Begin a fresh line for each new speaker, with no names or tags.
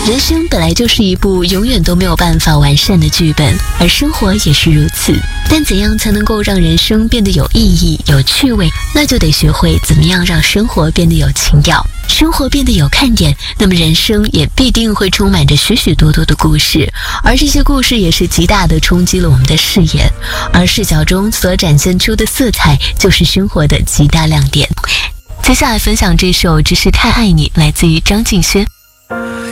人生本来就是一部永远都没有办法完善的剧本，而生活也是如此。但怎样才能够让人生变得有意义、有趣味？那就得学会怎么样让生活变得有情调，生活变得有看点，那么人生也必定会充满着许许多多的故事，而这些故事也是极大的冲击了我们的视野，而视角中所展现出的色彩就是生活的极大亮点。接下来分享这首《只是太爱你》，来自于张敬轩。